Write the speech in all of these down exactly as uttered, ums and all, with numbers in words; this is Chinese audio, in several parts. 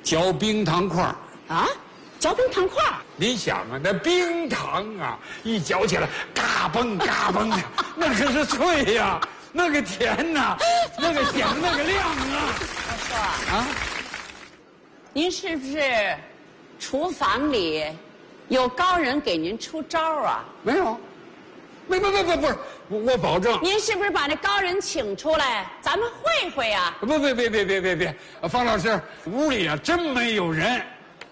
嚼冰糖块儿。 啊？嚼冰糖块儿？ 你想啊，那冰糖啊，一嚼起来嘎嘣嘎嘣的，那可是脆呀、啊，那个甜呐、啊，那个响，那个亮啊。 大叔啊，您是不是厨房里有高人给您出招啊？ 没有，没没没不不是，我我保证。 您是不是把那高人请出来，咱们会会啊？ 不别别别别别别，方老师，屋里啊真没有人。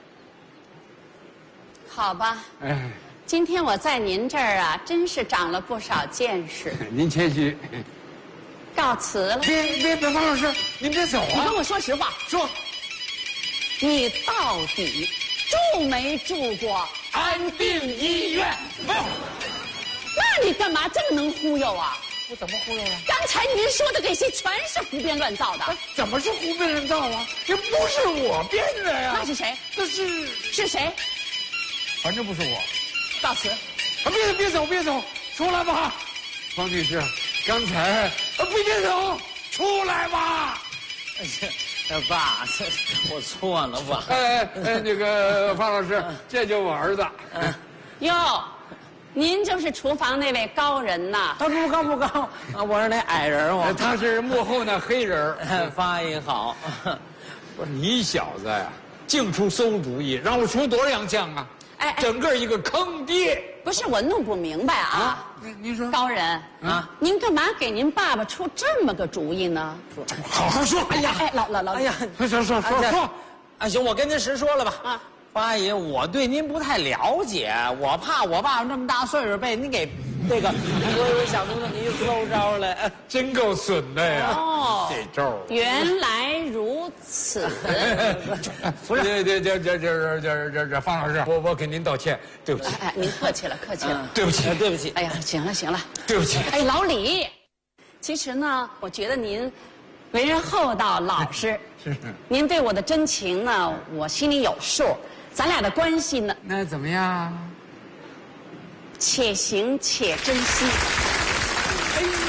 好吧， 哎， 今天我在您这儿啊，真是长了不少见识。 您谦虚。 告辞了。 别别别，方老师，您别走啊！ 你跟我说实话， 说， 你到底住没住过安定医院？没有。 那你干嘛这么能忽悠啊？ 我怎么忽悠了？ 刚才您说的这些全是胡编乱造的。 怎么是胡编乱造啊？这不是我编的呀。 那是谁？ 那是是谁？ 反正不是我。 告辞。 啊，别别走，别走，出来吧，方女士，刚才啊，别别走，出来吧。 哎，爸，这我错了，爸。 哎哎，那个方老师，这就我儿子。 哟，您就是厨房那位高人呐？ 他不高不高，啊，我是那矮人，我。 他是幕后那黑人。 发音好。 不是你小子呀，净出馊主意，让我出多少洋相啊？ 哎哎， 整个一个坑爹。 不是我弄不明白啊。 啊，您说高人啊， 您干嘛给您爸爸出这么个主意呢？ 好好说。 哎呀，哎，老老老， 哎呀， 说说说说说。 啊，行，我跟您实说了吧。 啊， 方阿姨，我对您不太了解，我怕我爸爸那么大岁数被您给这个，所以我想出这么一馊招来。 真够损的呀！ 哦， 这招原来如此。 不是，这这这这这这这这方老师，我我给您道歉，对不起。 哎哎，您客气了，客气了。 对不起， 对不起。 哎呀，行了行了， 对不起。 哎，老李，其实呢，我觉得您为人厚道老实， 是。 您对我的真情呢，我心里有数。咱俩的关系呢， 那怎么样？ 且行且珍惜。 哎呦，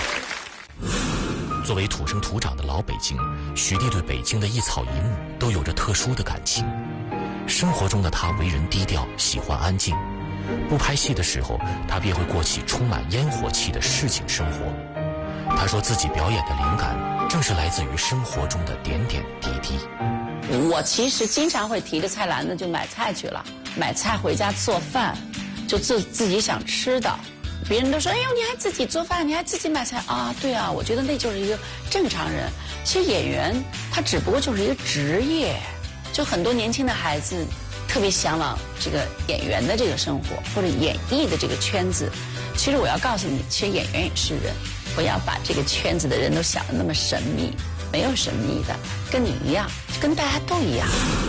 作为土生土长的老北京，徐丽对北京的一草一木都有着特殊的感情。生活中的她为人低调，喜欢安静。不拍戏的时候，她便会过起充满烟火气的市井生活。她说自己表演的灵感正是来自于生活中的点点滴滴。 我其实经常会提着菜篮子就买菜去了，买菜回家做饭，就自自己想吃的。别人都说：“哎呦，你还自己做饭，你还自己买菜啊？”对啊，我觉得那就是一个正常人。其实演员他只不过就是一个职业，就很多年轻的孩子特别向往这个演员的这个生活，或者演艺的这个圈子。其实我要告诉你，其实演员也是人，不要把这个圈子的人都想得那么神秘，没有神秘的，跟你一样，跟大家都一样。